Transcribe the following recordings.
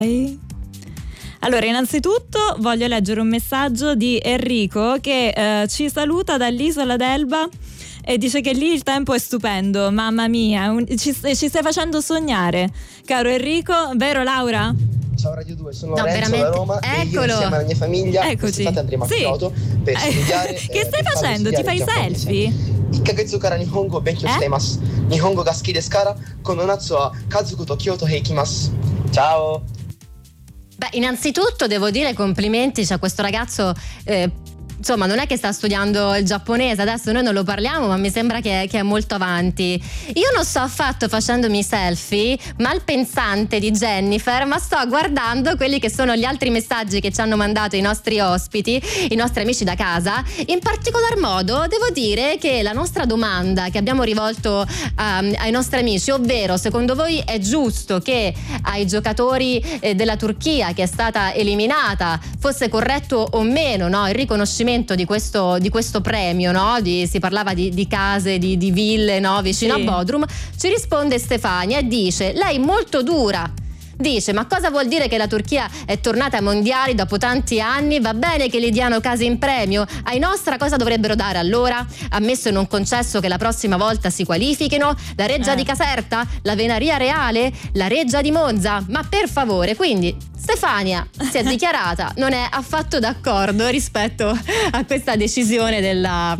Allora, innanzitutto voglio leggere un messaggio di Enrico che ci saluta dall'isola d'Elba e dice che lì il tempo è stupendo. Mamma mia, ci stai facendo sognare, caro Enrico, vero Laura? Ciao Radio 2, sono Lorenzo da Roma. E io insieme alla mia famiglia quest'estate andremo a Kyoto per studiare. Che stai facendo? Ti fai selfie? 1ヶ月から日本語を勉強しています。日本語が好きですから、この夏は家族と京都へ行きます。Ciao. Beh, innanzitutto devo dire complimenti, c'è questo ragazzo, insomma non è che sta studiando il giapponese, adesso noi non lo parliamo, ma mi sembra che è molto avanti. Io non sto affatto facendomi selfie malpensante di Jennifer, ma sto guardando quelli che sono gli altri messaggi che ci hanno mandato i nostri ospiti, i nostri amici da casa. In particolar modo devo dire che la nostra domanda che abbiamo rivolto ai nostri amici, ovvero secondo voi è giusto che ai giocatori della Turchia che è stata eliminata fosse corretto o meno, no, il riconoscimento di questo premio, no? Si parlava di case, di ville, no? Vicino a Bodrum. Ci risponde Stefania e dice: lei molto dura. Dice: ma cosa vuol dire che la Turchia è tornata ai mondiali dopo tanti anni? Va bene che gli diano case in premio, ai nostra cosa dovrebbero dare allora? Ammesso e non concesso che la prossima volta si qualifichino? La Reggia di Caserta? La Venaria Reale? La Reggia di Monza? Ma per favore, quindi Stefania si è dichiarata non è affatto d'accordo rispetto a questa decisione della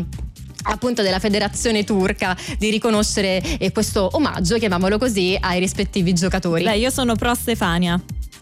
federazione turca di riconoscere questo omaggio, chiamiamolo così, ai rispettivi giocatori. Beh, io sono pro Stefania.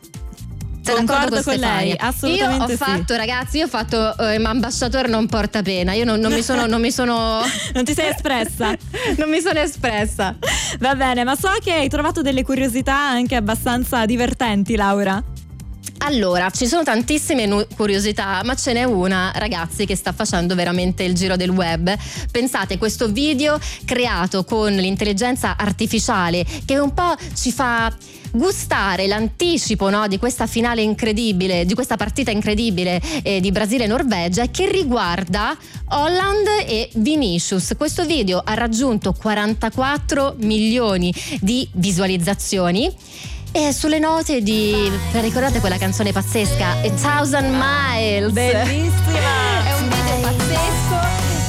Concordo con lei, assolutamente. Io ho fatto ambasciatore non porta pena. Io non mi sono non ti sei espressa. Non mi sono espressa. Va bene, ma so che hai trovato delle curiosità anche abbastanza divertenti, Laura. Allora, ci sono tantissime curiosità, ma ce n'è una, ragazzi, che sta facendo veramente il giro del web. Pensate, questo video creato con l'intelligenza artificiale che un po' ci fa gustare l'anticipo, no, di questa finale incredibile, di questa partita incredibile di Brasile-Norvegia, che riguarda Haaland e Vinicius. Questo video ha raggiunto 44 milioni di visualizzazioni. E sulle note ricordate quella canzone pazzesca A Thousand Miles? Bellissima! È un video pazzesco.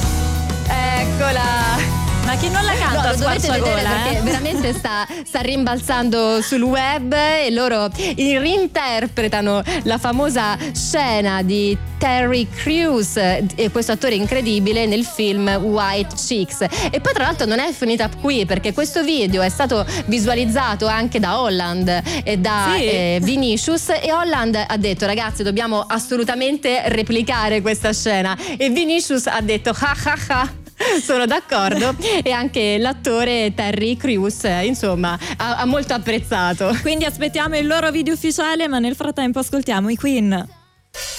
Eccola. Ma chi non la canta? No, lo dovete vedere perché veramente sta rimbalzando sul web e loro reinterpretano la famosa scena di Terry Crews e questo attore incredibile nel film White Chicks. E poi tra l'altro non è finita qui, perché questo video è stato visualizzato anche da Haaland e da Vinicius, e Haaland ha detto: ragazzi, dobbiamo assolutamente replicare questa scena, e Vinicius ha detto ha ha ha. Sono d'accordo. E anche l'attore Terry Crews, insomma, ha molto apprezzato. Quindi aspettiamo il loro video ufficiale, ma nel frattempo ascoltiamo i Queen.